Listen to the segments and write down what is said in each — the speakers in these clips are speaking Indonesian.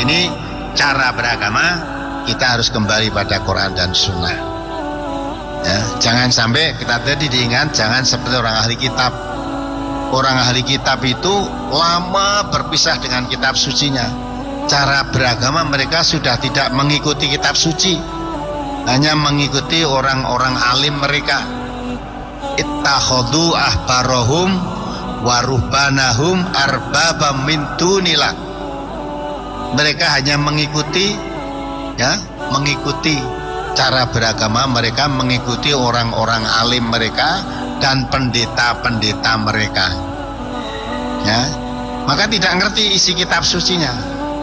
ini cara beragama, kita harus kembali pada Quran dan Sunnah. Ya, jangan sampai kita tadi diingat, jangan seperti orang ahli kitab. Orang ahli kitab itu lama berpisah dengan kitab sucinya. Cara beragama mereka sudah tidak mengikuti kitab suci, hanya mengikuti orang-orang alim mereka. Ittakhadhu ahbarahum wa ruhbanahum arbabam min dunillah. Mereka hanya mengikuti, ya, mengikuti cara beragama mereka, mengikuti orang-orang alim mereka dan pendeta-pendeta mereka. Ya, maka tidak ngerti isi kitab sucinya,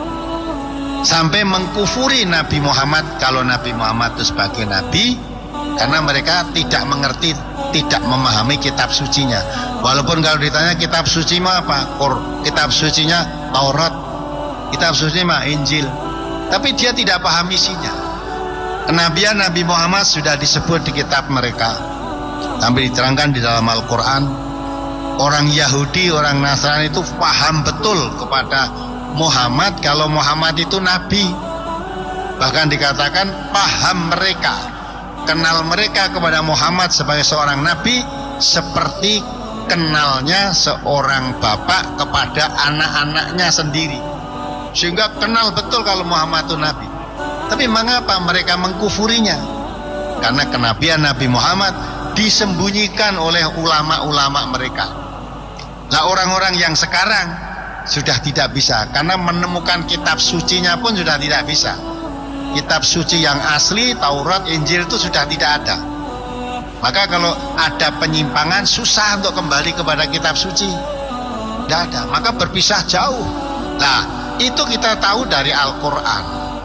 sampai mengkufuri Nabi Muhammad kalau Nabi Muhammad itu sebagai nabi, karena mereka tidak mengerti, tidak memahami kitab sucinya. Walaupun kalau ditanya kitab suci mah apa? Kitab sucinya Taurat, kitab suci mah Injil, tapi dia tidak paham isinya. Kenabian Nabi Muhammad sudah disebut di kitab mereka, sampai diterangkan di dalam Al-Quran. Orang Yahudi, orang Nasrani itu paham betul kepada Muhammad kalau Muhammad itu nabi. Bahkan dikatakan paham mereka, kenal mereka kepada Muhammad sebagai seorang nabi seperti kenalnya seorang bapak kepada anak-anaknya sendiri, sehingga kenal betul kalau Muhammad itu nabi. Tapi mengapa mereka mengkufurinya? Karena kenabian Nabi Muhammad disembunyikan oleh ulama-ulama mereka. Nah, orang-orang yang sekarang sudah tidak bisa, karena menemukan kitab sucinya pun sudah tidak bisa. Kitab suci yang asli Taurat, Injil itu sudah tidak ada. Maka kalau ada penyimpangan, susah untuk kembali kepada kitab suci. Tidak ada, maka berpisah jauh. Nah, itu kita tahu dari Al-Quran,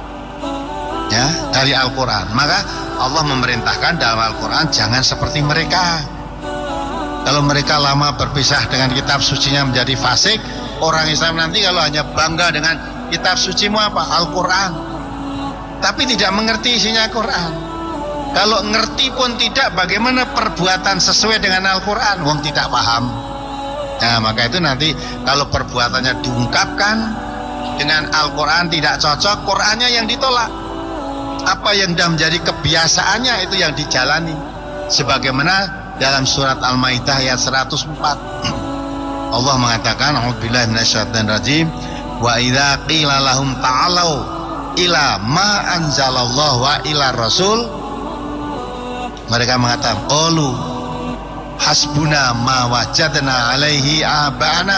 ya, dari Al-Quran. Maka Allah memerintahkan dalam Al-Quran jangan seperti mereka. Kalau mereka lama berpisah dengan kitab sucinya menjadi fasik, orang Islam nanti kalau hanya bangga dengan kitab sucimu apa? Al-Quran, tapi tidak mengerti isinya Quran. Kalau ngerti pun tidak, bagaimana perbuatan sesuai dengan Al-Quran? Wong tidak paham. Nah, maka itu nanti kalau perbuatannya diungkapkan dengan Al-Quran tidak cocok, Qurannya yang ditolak. Apa yang sudah menjadi kebiasaannya itu yang dijalani. Sebagaimana dalam surat Al-Maidah ayat 104, Allah mengatakan, a'udzubillahi minasyaitonir rajim, wa idza qila lahum ta'alu ila ma anzalallahu wa ila rasul, mereka mengatakan qalu hasbuna ma wajadna alaihi abana.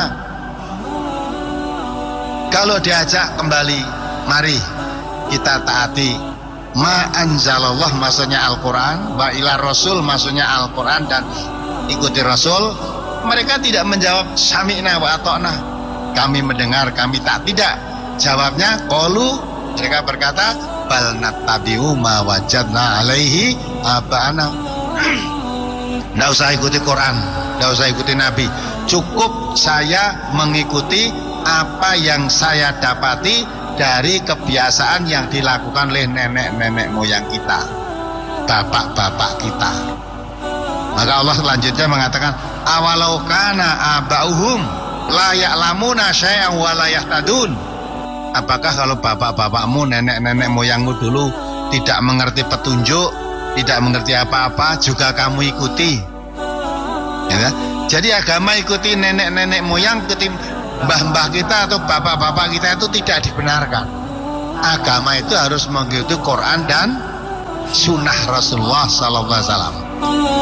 Kalau diajak kembali, mari kita taati ma anzalallah, maksudnya Al-Quran, wa ila rasul, maksudnya Al-Quran dan ikuti Rasul, mereka tidak menjawab sami'na wa ata'na, kami mendengar, kami tak. Tidak, jawabnya qalu, mereka berkata bal nattabi'u ma wajadna alaihi abana. Tidak usah ikuti Quran, tidak usah ikuti Nabi, cukup saya mengikuti apa yang saya dapati dari kebiasaan yang dilakukan oleh nenek-nenek moyang kita, bapak-bapak kita. Maka Allah selanjutnya mengatakan awalau kana abauhum la ya'lamuna syai'an wa la yahtadun. Apakah kalau bapak-bapakmu, nenek-nenek moyangmu dulu tidak mengerti petunjuk, tidak mengerti apa-apa, juga kamu ikuti, ya? Jadi agama ikuti nenek-nenek moyang, ikuti mbah-mbah kita atau bapak-bapak kita itu tidak dibenarkan. Agama itu harus mengikuti Quran dan Sunnah Rasulullah SAW.